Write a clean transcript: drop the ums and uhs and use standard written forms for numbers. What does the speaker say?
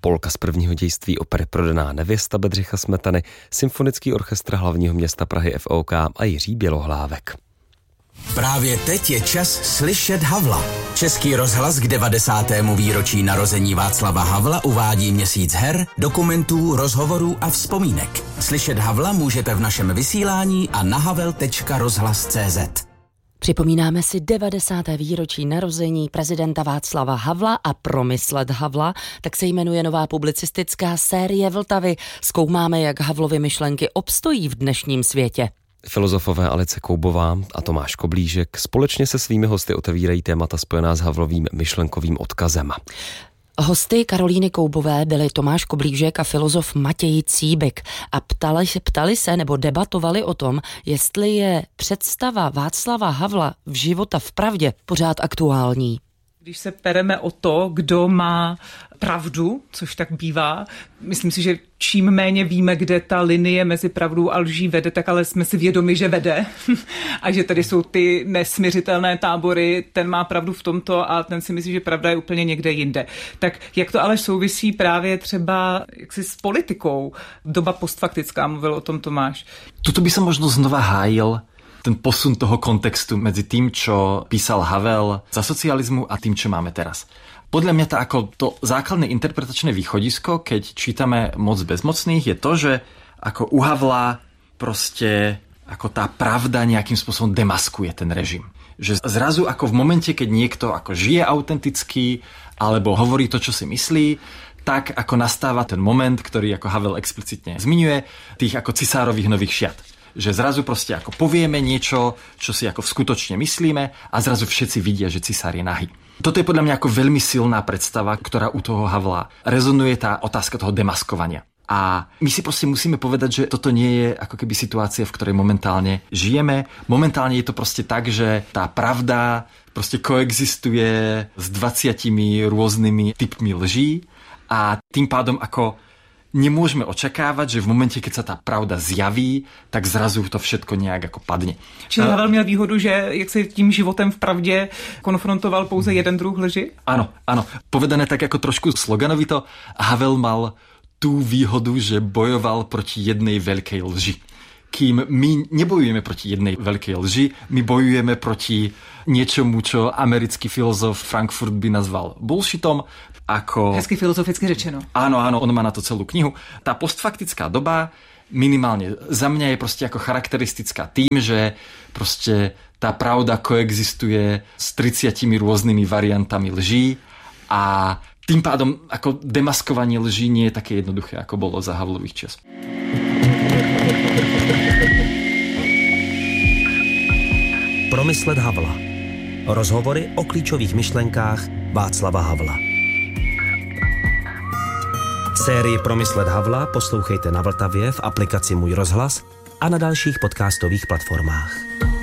polka z prvního dějství opery Prodaná nevěsta Bedřicha Smetany, Symfonický orchestr hlavního města Prahy FOK a Jiří Bělohlávek. Právě teď je čas slyšet Havla. Český rozhlas k 90. výročí narození Václava Havla uvádí měsíc her, dokumentů, rozhovorů a vzpomínek. Slyšet Havla můžete v našem vysílání a na havel.rozhlas.cz. Připomínáme si 90. výročí narození prezidenta Václava Havla a Promyslet Havla, tak se jmenuje nová publicistická série Vltavy. Zkoumáme, jak Havlovy myšlenky obstojí v dnešním světě. Filozofové Alice Koubová a Tomáš Koblížek společně se svými hosty otevírají témata spojená s Havlovým myšlenkovým odkazem. Hosty Karolíny Koubové byli Tomáš Koblížek a filozof Matěj Cíbik a ptali se nebo debatovali o tom, jestli je představa Václava Havla v života v pravdě pořád aktuální. Když se pereme o to, kdo má pravdu, což tak bývá, myslím si, že čím méně víme, kde ta linie mezi pravdou a lží vede, tak ale jsme si vědomi, že vede a že tady jsou ty nesmiřitelné tábory, ten má pravdu v tomto a ten si myslí, že pravda je úplně někde jinde. Tak jak to ale souvisí právě třeba jaksi s politikou? Doba postfaktická, mluvil o tom Tomáš. Tuto by som možno znova hájil ten posun toho kontextu medzi tým, čo písal Havel za socializmu a tým, čo máme teraz. Podľa mňa to základné interpretačné východisko, keď čítame Moc bezmocných, je to, že ako u Havla proste ako tá pravda nejakým spôsobom demaskuje ten režim. Že zrazu ako v momente, keď niekto ako žije autenticky alebo hovorí to, čo si myslí, tak ako nastáva ten moment, ktorý ako Havel explicitne zmiňuje, tých ako cisárových nových šiat. Že zrazu proste ako povieme niečo, čo si ako skutočne myslíme a zrazu všetci vidia, že cisár je nahý. Toto je podľa mňa ako veľmi silná predstava, ktorá u toho Havla rezonuje, tá otázka toho demaskovania. A my si proste musíme povedať, že toto nie je ako keby situácia, v ktorej momentálne žijeme. Momentálne je to proste tak, že tá pravda proste koexistuje s 20 rôznymi typmi lží a tým pádom ako nemôžeme očakávať, že v momente, keď sa tá pravda zjaví, tak zrazu to všetko nejak ako padne. Čili Havel měl výhodu, že jak se tím životem v pravdě konfrontoval pouze jeden druh lži? Áno. Povedané tak ako trošku sloganovito, Havel mal tú výhodu, že bojoval proti jednej veľkej lži. Kým my nebojujeme proti jednej veľkej lži, my bojujeme proti niečomu, čo americký filozof Frankfurt by nazval bullshitom. Hezky filozoficky řečeno. Áno, on má na to celú knihu. Tá postfaktická doba minimálne za mňa je proste ako charakteristická tým, že proste tá pravda koexistuje s 30 rôznymi variantami lží a tým pádom ako demaskovanie lží nie je také jednoduché, ako bolo za Havlových čias. Promyslet Havla. Rozhovory o klíčových myšlenkách Václava Havla. Sérii Promyslet Havla poslouchejte na Vltavě v aplikaci Můj rozhlas a na dalších podcastových platformách.